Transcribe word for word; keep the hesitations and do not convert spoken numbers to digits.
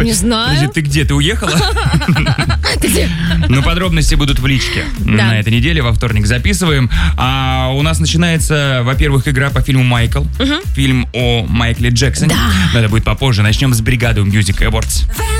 Не знаю. Подожди, ты где? Ты уехала? Ты где? Ну, подробности будут в личке. Да. На этой неделе, во вторник записываем. А у нас начинается, во-первых, игра по фильму «Майкл». Фильм о Майкле Джексоне. Да. Но это будет попозже. Начнем с бригады Music Awards.